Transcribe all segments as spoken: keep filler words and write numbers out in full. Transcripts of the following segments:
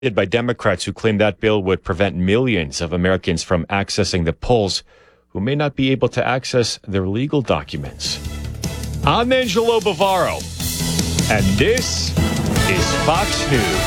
by Democrats who claim that bill would prevent millions of Americans from accessing the polls who may not be able to access their legal documents. I'm Angelo Bavaro, and this is Fox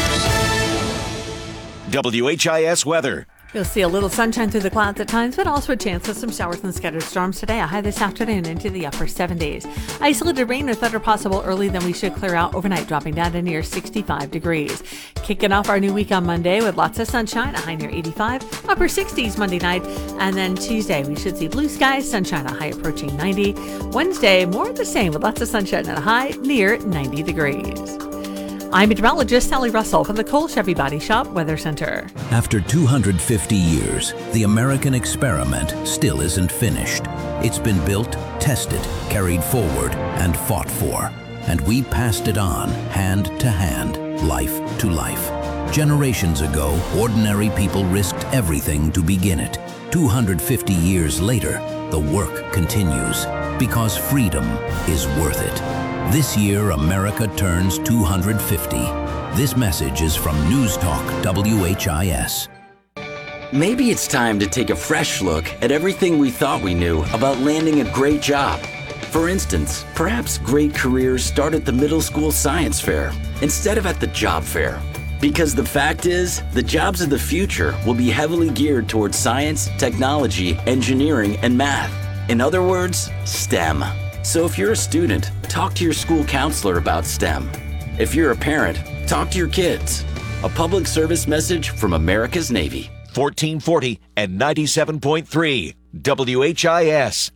News. W H I S weather. You'll see a little sunshine through the clouds at times, but also a chance of some showers and scattered storms today. A high this afternoon into the upper seventies. Isolated rain is better possible early, then we should clear out overnight, dropping down to near sixty-five degrees. Kicking off our new week on Monday with lots of sunshine, a high near eighty-five, upper sixties Monday night, and then Tuesday we should see blue skies, sunshine, a high approaching ninety. Wednesday, more of the same with lots of sunshine and a high near ninety degrees. I'm meteorologist Sally Russell from the Cole Chevy Body Shop Weather Center. After two hundred fifty years, the American experiment still isn't finished. It's been built, tested, carried forward, and fought for. And we passed it on, hand to hand, life to life. Generations ago, ordinary people risked everything to begin it. two hundred fifty years later, the work continues, because freedom is worth it. This year, America turns two hundred fifty. This message is from News Talk W H I S. Maybe it's time to take a fresh look at everything we thought we knew about landing a great job. For instance, perhaps great careers start at the middle school science fair instead of at the job fair. Because the fact is, the jobs of the future will be heavily geared towards science, technology, engineering, and math. In other words, STEM. So if you're a student, talk to your school counselor about STEM. If you're a parent, talk to your kids. A public service message from America's Navy. fourteen forty and ninety-seven point three W H I S.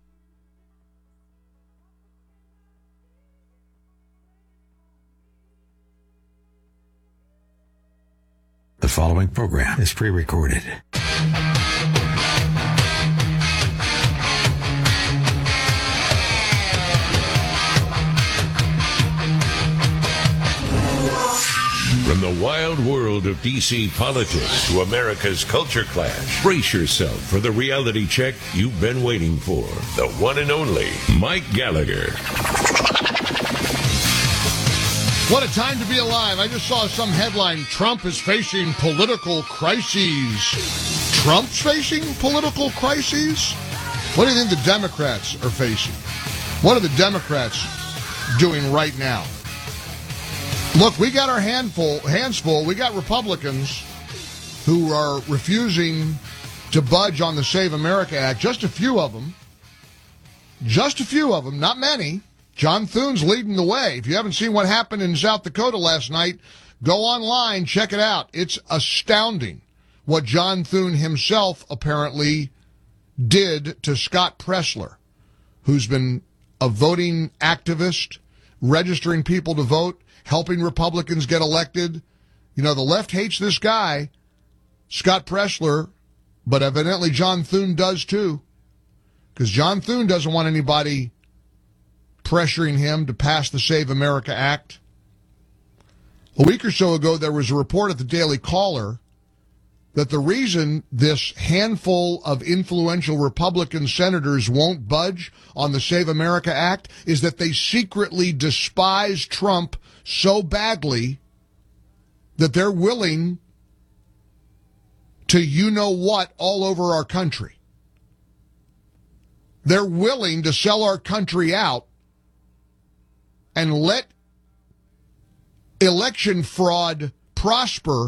The following program is pre-recorded. From the wild world of D C politics to America's culture clash, brace yourself for the reality check you've been waiting for. The one and only Mike Gallagher. What a time to be alive. I just saw some headline, Trump is facing political crises. Trump's facing political crises? What do you think the Democrats are facing? What are the Democrats doing right now? Look, we got our handful, hands full. We got Republicans who are refusing to budge on the Save America Act. Just a few of them. Just a few of them, not many. John Thune's leading the way. If you haven't seen what happened in South Dakota last night, go online, check it out. It's astounding what John Thune himself apparently did to Scott Presler, who's been a voting activist, registering people to vote, helping Republicans get elected. You know, the left hates this guy, Scott Presler, but evidently John Thune does too, because John Thune doesn't want anybody pressuring him to pass the Save America Act. A week or so ago, there was a report at the Daily Caller that the reason this handful of influential Republican senators won't budge on the Save America Act is that they secretly despise Trump so badly that they're willing to you-know-what all over our country. They're willing to sell our country out and let election fraud prosper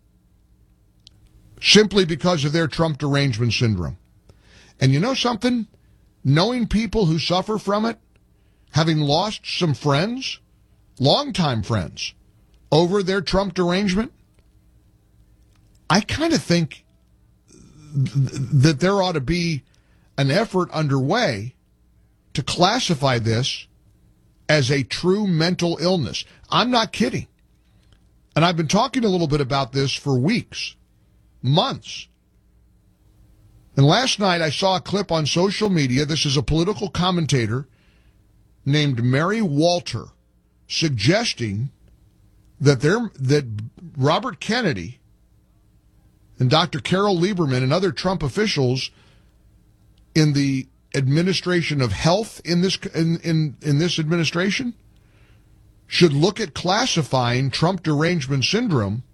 simply because of their Trump derangement syndrome. And you know something? Knowing people who suffer from it, having lost some friends, longtime friends, over their Trump derangement, I kind of think th- that there ought to be an effort underway to classify this as a true mental illness. I'm not kidding. And I've been talking a little bit about this for weeks, months. And last night I saw a clip on social media. This is a political commentator named Mary Walter suggesting that there that Robert Kennedy and Doctor Carol Lieberman and other Trump officials in the administration of health in this in, in, in this administration should look at classifying Trump derangement syndrome